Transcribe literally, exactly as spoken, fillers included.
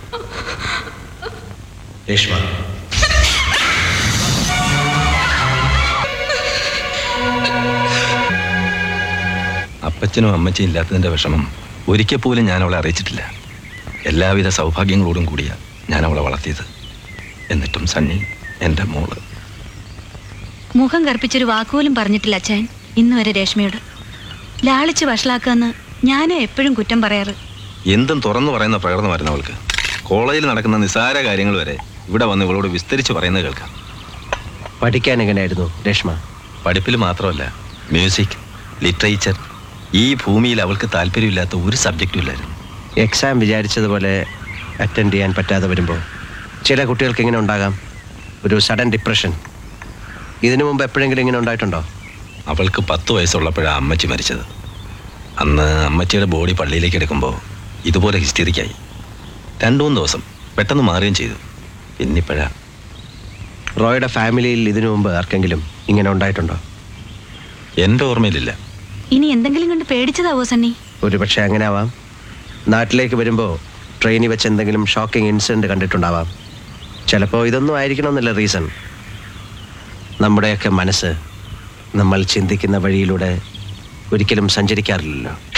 രേഷ്മ, അപ്പച്ചനും അമ്മച്ചയും ഇല്ലാത്തതിൻ്റെ വിഷമം ഒരിക്കൽ പോലും ഞാൻ അവളെ അറിയിച്ചിട്ടില്ല. എല്ലാവിധ സൗഭാഗ്യങ്ങളോടും കൂടിയ ഞാൻ അവളെ വളർത്തിയത്. എന്നിട്ടും സണ്ണി എൻ്റെ മോള്. മുഖം കറുപ്പിച്ചൊരു വാക്കുപോലും പറഞ്ഞിട്ടില്ല അച്ഛൻ ഇന്ന് വരെ രേഷ്മയോട്. ലാളിച്ച് വഷളാക്കാന്ന് ഞാനും എപ്പോഴും കുറ്റം പറയാറ്. എന്തും തുറന്നു പറയുന്ന പ്രകടനമായിരുന്നു അവൾക്ക്. കോളേജിൽ നടക്കുന്ന നിസ്സാര കാര്യങ്ങൾ വരെ ഇവിടെ വന്ന് ഇവളോട് വിസ്തരിച്ച് പറയുന്നത് കേൾക്കാം. പഠിക്കാൻ എങ്ങനെയായിരുന്നു രേഷ്മ? പഠിപ്പിൽ മാത്രമല്ല, മ്യൂസിക്, ലിറ്ററേച്ചർ, ഈ ഭൂമിയിൽ അവൾക്ക് താല്പര്യമില്ലാത്ത ഒരു സബ്ജക്റ്റും ഇല്ലായിരുന്നു. എക്സാം വിചാരിച്ചതുപോലെ അറ്റൻഡ് ചെയ്യാൻ പറ്റാതെ വരുമ്പോൾ ചില കുട്ടികൾക്ക് ഇങ്ങനെ ഉണ്ടാകാം, ഒരു സഡൻ ഡിപ്രഷൻ. ഇതിനു മുമ്പ് എപ്പോഴെങ്കിലും ഇങ്ങനെ ഉണ്ടായിട്ടുണ്ടോ? അവൾക്ക് പത്ത് വയസ്സുള്ളപ്പോഴാണ് അമ്മച്ചി മരിച്ചത്. അന്ന് അമ്മച്ചിയുടെ ബോഡി പള്ളിയിലേക്ക് എടുക്കുമ്പോൾ ഇതുപോലെ ഹിസ്റ്ററിക്കായി. രണ്ടു മൂന്ന് ദിവസം പെട്ടെന്ന് മാറുകയും ചെയ്തു. പിന്നിപ്പോഴാ. റോയുടെ ഫാമിലിയിൽ ഇതിനു മുമ്പ് ആർക്കെങ്കിലും ഇങ്ങനെ ഉണ്ടായിട്ടുണ്ടോ? എൻ്റെ ഓർമ്മയിലില്ല. ഇനി എന്തെങ്കിലും കണ്ട് പേടിച്ചതാവോ സണ്ണി? ഒരു പക്ഷേ അങ്ങനെ ആവാം. നാട്ടിലേക്ക് വരുമ്പോൾ ട്രെയിനിൽ വെച്ച് എന്തെങ്കിലും ഷോക്കിംഗ് ഇൻസിഡൻറ്റ് കണ്ടിട്ടുണ്ടാവാം. ചിലപ്പോൾ ഇതൊന്നും ആയിരിക്കണമെന്നില്ല റീസൺ. നമ്മുടെയൊക്കെ മനസ്സ് നമ്മൾ ചിന്തിക്കുന്ന വഴിയിലൂടെ ഒരിക്കലും സഞ്ചരിക്കാറില്ലല്ലോ.